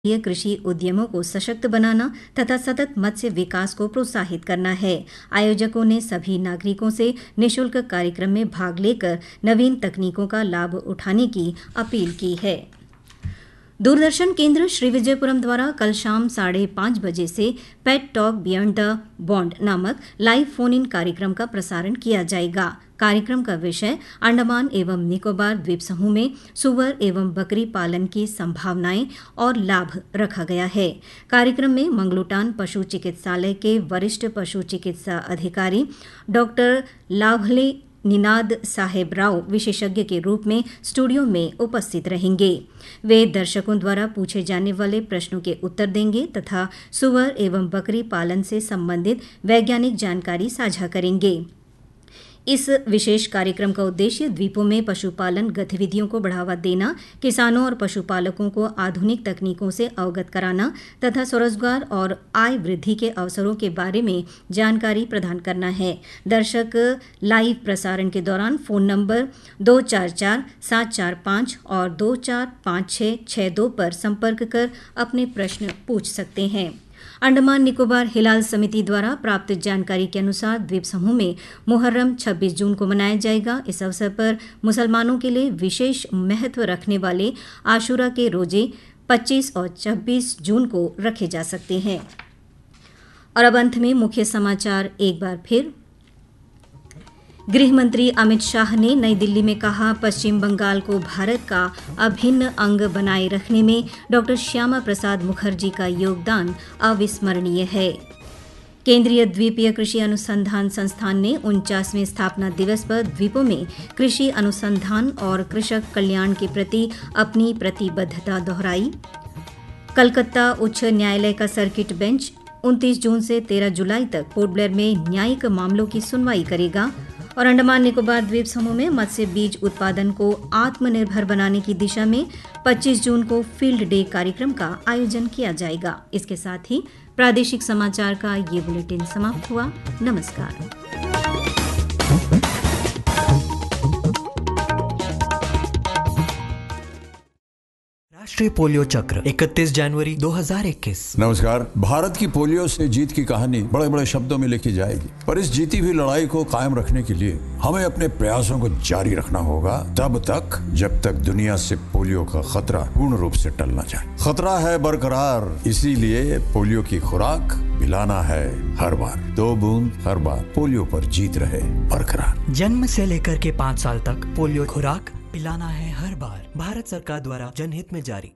ये कृषि उद्यमों को सशक्त बनाना तथा सतत मत्स्य विकास को प्रोत्साहित करना है। आयोजकों ने सभी नागरिकों से निःशुल्क कार्यक्रम में भाग लेकर नवीन तकनीकों का लाभ उठाने की अपील की है। दूरदर्शन केंद्र श्रीविजयपुरम द्वारा कल शाम 5:30 बजे से पेट टॉक बियॉन्ड द बॉन्ड नामक लाइव फोन इन कार्यक्रम का प्रसारण किया जाएगा। कार्यक्रम का विषय अंडमान एवं निकोबार द्वीप समूह में सुअर एवं बकरी पालन की संभावनाएं और लाभ रखा गया है। कार्यक्रम में मंगलूटान पशु चिकित्सालय के वरिष्ठ पशु चिकित्सा अधिकारी डॉक्टर लाभले निनाद साहेब राव विशेषज्ञ के रूप में स्टूडियो में उपस्थित रहेंगे। वे दर्शकों द्वारा पूछे जाने वाले प्रश्नों के उत्तर देंगे तथा सुअर एवं बकरी पालन से संबंधित वैज्ञानिक जानकारी साझा करेंगे। इस विशेष कार्यक्रम का उद्देश्य द्वीपों में पशुपालन गतिविधियों को बढ़ावा देना, किसानों और पशुपालकों को आधुनिक तकनीकों से अवगत कराना तथा स्वरोजगार और आय वृद्धि के अवसरों के बारे में जानकारी प्रदान करना है। दर्शक लाइव प्रसारण के दौरान फोन नंबर 244-745 और 245662 पर संपर्क कर अपने प्रश्न पूछ सकते हैं। अंडमान निकोबार हिलाल समिति द्वारा प्राप्त जानकारी के अनुसार द्वीप समूह में मुहर्रम 26 जून को मनाया जाएगा। इस अवसर पर मुसलमानों के लिए विशेष महत्व रखने वाले आशूरा के रोजे 25 और 26 जून को रखे जा सकते हैं। और अब अंत में मुख्य समाचार एक बार फिर। गृह मंत्री अमित शाह ने नई दिल्ली में कहा, पश्चिम बंगाल को भारत का अभिन्न अंग बनाए रखने में डॉक्टर श्यामा प्रसाद मुखर्जी का योगदान अविस्मरणीय है। केंद्रीय द्वीपीय कृषि अनुसंधान संस्थान ने 49वें स्थापना दिवस पर द्वीपों में कृषि अनुसंधान और कृषक कल्याण के प्रति अपनी प्रतिबद्धता दोहराई। कलकत्ता उच्च न्यायालय का सर्किट बेंच 29 जून से 13 जुलाई तक पोर्ट ब्लेयर में न्यायिक मामलों की सुनवाई करेगा। और अंडमान निकोबार द्वीप समूह में मत्स्य बीज उत्पादन को आत्मनिर्भर बनाने की दिशा में 25 जून को फील्ड डे कार्यक्रम का आयोजन किया जाएगा। इसके साथ ही प्रादेशिक समाचार का ये बुलेटिन समाप्त हुआ। नमस्कार। राष्ट्रीय पोलियो चक्र 31 जनवरी 2021। नमस्कार। भारत की पोलियो से जीत की कहानी बड़े बड़े शब्दों में लिखी जाएगी, पर इस जीती हुई लड़ाई को कायम रखने के लिए हमें अपने प्रयासों को जारी रखना होगा तब तक जब तक दुनिया से पोलियो का खतरा पूर्ण रूप से टल न जाए। खतरा है बरकरार, इसीलिए पोलियो की खुराक पिलाना है हर बार। 2 बूंद हर बार, पोलियो पर जीत रहे बरकरार। जन्म से लेकर के 5 साल तक पोलियो खुराक पिलाना है हर बार। भारत सरकार द्वारा जनहित में जारी।